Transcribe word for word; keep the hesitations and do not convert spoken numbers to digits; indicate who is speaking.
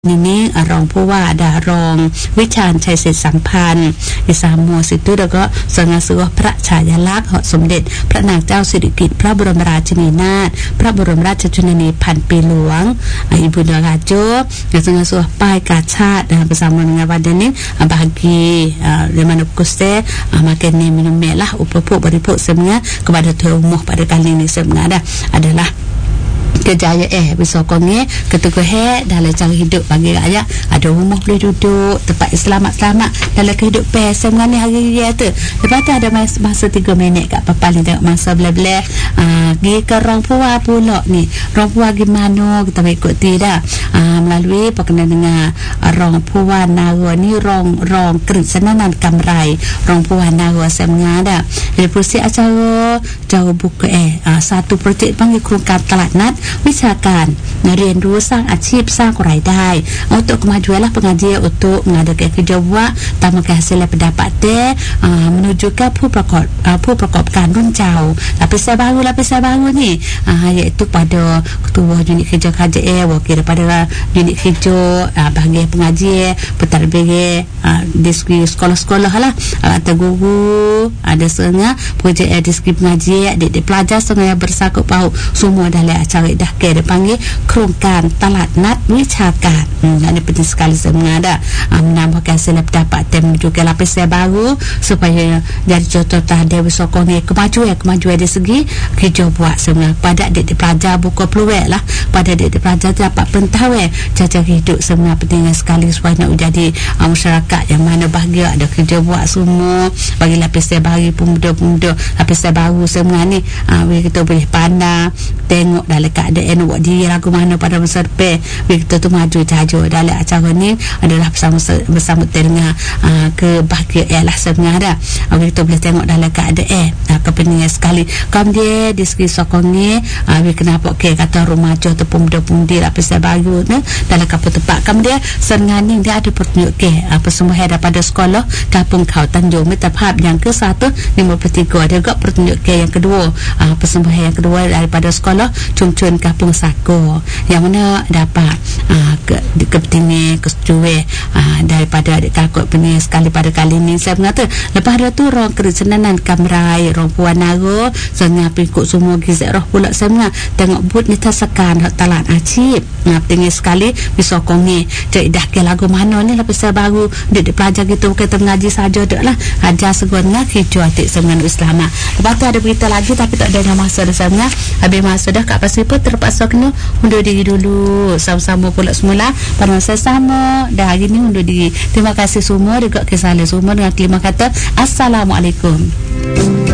Speaker 1: นี่รองผู้ว่าดารองวิชาญชัยเศรษฐสัมพันธ์อิสามโมสิตุแล้วก็สง่าสือพระฉายาลักษณ์สมเด็จพระนางเจ้าสิริกิติ์พระบรมราชินีนาถพระบรมราชชนนีพันปีหลวงอิบุญราโจสง่าสือป้ายกาชาติbersama dengan badan ini bagi di mana kuste makan minum melah upupuk beripuk sebenarnya kepada tuan umum pada kali ini sebenarnya adalah kejayaan eh besokongnya ketika he dalam cara hidup bagi rakyat ada rumah boleh duduk tempat selamat-selamat dalam kehidupan sebenarnya hari raya tu. Lepas tu ada masa, masa tiga minit kat papa ni tengok masa belah-belah uh, pergi ke Rong Puah pula ni. Rong Puah gimana kita ikuti dah uh, melalui perkenalan dengan uh, Rong Puah Nara ni Rong Rong Keresenanan Kamrai Rong Puah Nara sebenarnya dah. Jadi proses acara jauh buka eh uh, satu projek panggil Kerukan Telatnatวิชาการเรียนรู้สร้างอาชีพสร้างรายได้ untuk kemajuan pengajian untuk mengadakan kerjawab tambahkan hasil pendapat teh uh, menuju keผู้ประกอบ uh, ผู้ประกอบการรุ่นเจ้า lapisan baru lapisan baru ni uh, iaitu pada ketua unit kerja K J A wakil daripada unit kerja uh, bahagian pengajian pentadbiran uh, di sekolah-sekolah lah uh, atau guru ada setengah projek di segi pengajian adik-adik pelajar setengah bersangkut paut semua dalam acara dah ke dipanggil Kerukan Telatnat Wicakan. Hmm, ini penting sekali sebenarnya uh, menambahkan hasil pendapat dan menuju ke lapisan baru supaya jadi contoh tanda besokong ni kemajuan kemajuan dari segi kerja buat sebenarnya pada adik-adik pelajar buka peluang lah pada adik-adik pelajar dapat pengetahuan cara hidup sebenarnya penting sekali supaya nak jadi uh, masyarakat yang mana bahagia ada kerja buat semua bagi lapisan baru pemuda-pemuda lapisan baru sebenarnya ni uh, kita boleh pandang tengok dalam keadaan buat diri lagu mana pada masa depan kita tu maju jaju dalam acara ni adalah bersama bersama dengan uh, kebahagiaan lah sebenarnya uh, kita boleh tengok dalam keadaan uh, kepentingan sekali kemudian di segi sokong ni uh, kenapa okay, kata remaja atau pemuda-pemudi lapisan baru ni dalam kapal tempat kemudian serengan ni dia ada pertunjukan uh, persembahan daripada sekolah Kampung Kau Tanjung Mitapap yang ke seratus lima puluh tiga ada juga pertunjukan yang kedua uh, persembahan yang kedua daripada sekolah Cun-Cun Kampung Sako yang mana dapat uh, ke, kepentingan kesetujuan uh, daripada adik kakak pening sekali pada kali ini saya mengata lepas ada tu Rong Keresenanan Kamrai Rong Puah Nara sehingga pikuk semua gizat roh pula saya mengata tengok but ni tersekan talan acip uh, penting sekali bisokong ni jadi dah ke lagu mana ni lepas saya baru dia pelajar gitu kita mengaji saja dak lah ajar sebenarnya kerja atik sebenarnya Islam lepas tu ada berita lagi tapi tak ada masa dah sebenarnya habis masa dah kat pasal pun terpaksa kena undur diri dulu sama-sama pula semula pada masa sama dah hari ni undur diri terima kasih semua dekat kesalahan semua dengan terima kata Assalamualaikum.